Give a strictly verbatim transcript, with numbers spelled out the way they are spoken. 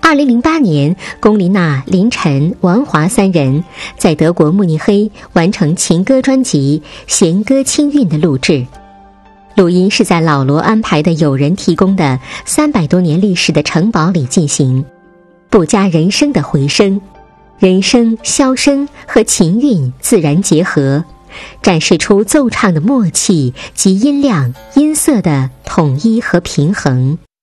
二零零八年，龚琳娜、林晨、王华三人在德国慕尼黑完成情歌专辑《弦歌清韵》的录制。录音是在老罗安排的友人提供的三百多年历史的城堡里进行，不加人声的回声，人声、箫声和琴韵自然结合，展示出奏唱的默契及音量、音色的统一和平衡。